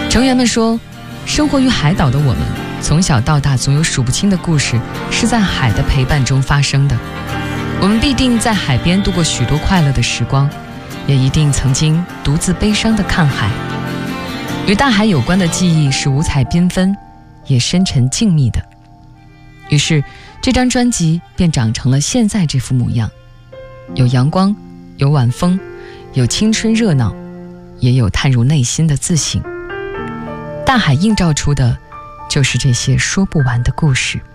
成员们说，生活于海岛的我们，从小到大总有数不清的故事是在海的陪伴中发生的。我们必定在海边度过许多快乐的时光，也一定曾经独自悲伤地看海。与大海有关的记忆是五彩缤纷，也深沉静谧的。于是这张专辑便长成了现在这副模样，有阳光，有晚风，有青春热闹，也有探入内心的自省。大海映照出的就是这些说不完的故事。